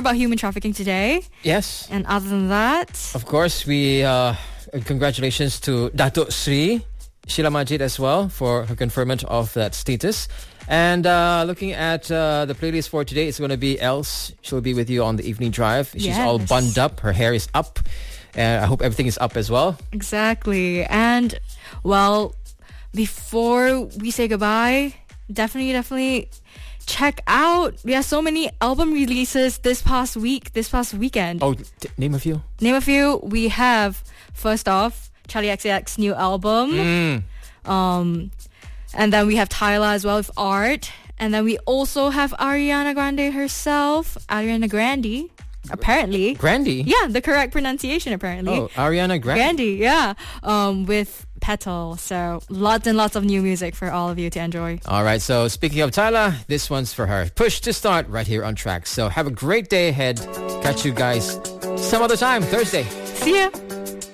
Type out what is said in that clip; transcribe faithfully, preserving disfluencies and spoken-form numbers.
about human trafficking today. Yes. And other than that... Of course, we... Uh, congratulations to Datuk Sri Sheila Majid as well for her conferment of that status. And uh, looking at uh, the playlist for today, it's going to be Els. She'll be with you on the evening drive. She's yes. all bunned up. Her hair is up. And I hope everything is up as well. Exactly. And, well, before we say goodbye, definitely, definitely check out. We have so many album releases this past week, this past weekend. Oh, t- name a few. Name a few. We have, first off, Charlie X C X's new album. Mm. Um, and then we have Tyla as well with Art. And then we also have Ariana Grande herself. Ariana Grande. Apparently. Grande? Yeah, the correct pronunciation apparently. Oh, Ariana Grande. Grande, yeah. Um, with Petal. So lots and lots of new music for all of you to enjoy. All right, so speaking of Tyla, this one's for her. Push to start right here on Track. So have a great day ahead. Catch you guys some other time, Thursday. See ya.